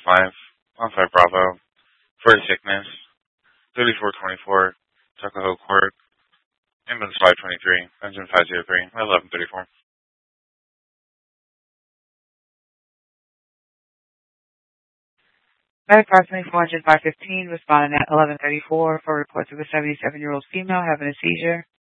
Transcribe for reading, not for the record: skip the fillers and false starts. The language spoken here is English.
15 Bravo, for sickness, 3424, Tuckahoe Court, ambulance 523, engine 503, 1134. Medic Sergeant 515 responding at 1134 for reports of a 77-year-old female having a seizure.